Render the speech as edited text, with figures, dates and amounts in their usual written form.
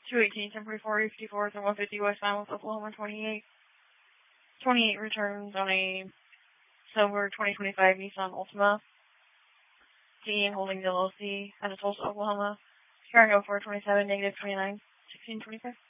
218, 1044, 54, 150 West Falmouth, Oklahoma, 28. 28 returns on a silver 2025 Nissan Altima. DEM Holdings LLC out of Tulsa, Oklahoma. Chicago 427, negative 29, 1625.